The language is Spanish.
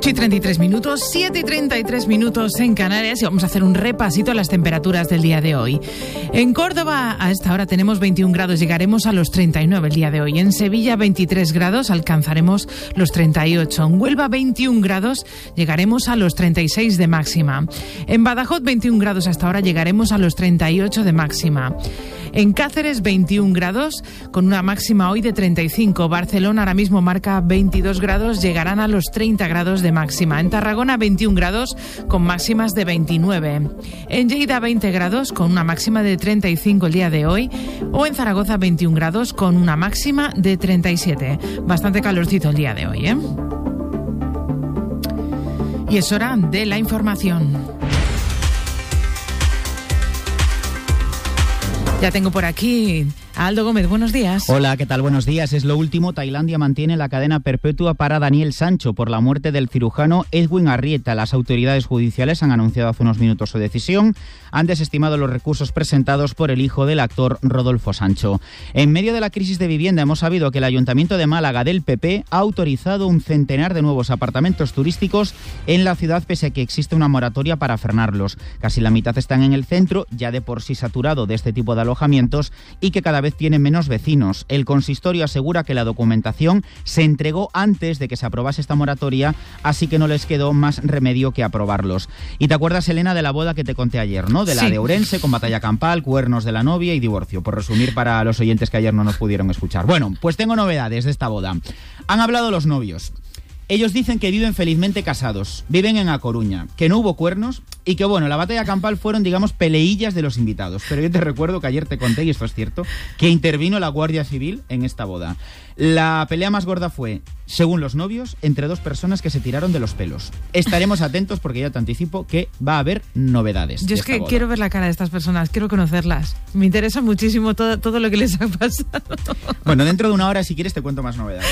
8:33 minutos, 7:33 en Canarias, y vamos a hacer un repasito a las temperaturas del día de hoy. En Córdoba a esta hora tenemos 21 grados, llegaremos a los 39 el día de hoy. En Sevilla 23 grados, alcanzaremos los 38. En Huelva 21 grados, llegaremos a los 36 de máxima. En Badajoz 21 grados hasta ahora, llegaremos a los 38 de máxima. En Cáceres 21 grados, con una máxima hoy de 35. Barcelona ahora mismo marca 22 grados, llegarán a los 30 grados de máxima. En Tarragona 21 grados, con máximas de 29. En Lleida 20 grados, con una máxima de 35 el día de hoy. O en Zaragoza 21 grados, con una máxima de 37. Bastante calorcito el día de hoy, ¿eh? Y es hora de la información. Ya tengo por aquí a Aldo Gómez. Buenos días. Hola, ¿qué tal? Buenos días. Es lo último. Tailandia mantiene la cadena perpetua para Daniel Sancho por la muerte del cirujano Edwin Arrieta. Las autoridades judiciales han anunciado hace unos minutos su decisión. Han desestimado los recursos presentados por el hijo del actor, Rodolfo Sancho. En medio de la crisis de vivienda hemos sabido que el Ayuntamiento de Málaga del PP ha autorizado un centenar de nuevos apartamentos turísticos en la ciudad, pese a que existe una moratoria para frenarlos. Casi la mitad están en el centro, ya de por sí saturado de este tipo de alojamientos, y que cada vez tienen menos vecinos. El consistorio asegura que la documentación se entregó antes de que se aprobase esta moratoria, así que no les quedó más remedio que aprobarlos. Y te acuerdas, Elena, de la boda que te conté ayer, ¿no? De la de Ourense, con batalla campal, cuernos de la novia y divorcio, por resumir para los oyentes que ayer no nos pudieron escuchar. Bueno, pues tengo novedades de esta boda. Han hablado los novios. Ellos dicen que viven felizmente casados, viven en A Coruña, que no hubo cuernos y que, bueno, la batalla campal fueron, digamos, peleillas de los invitados. Pero yo te recuerdo que ayer te conté, y esto es cierto, que intervino la Guardia Civil en esta boda. La pelea más gorda fue, según los novios, entre dos personas que se tiraron de los pelos. Estaremos atentos porque ya te anticipo que va a haber novedades. Yo es que quiero ver la cara de estas personas, quiero conocerlas. Me interesa muchísimo todo lo que les ha pasado. Bueno, dentro de una hora, si quieres, te cuento más novedades.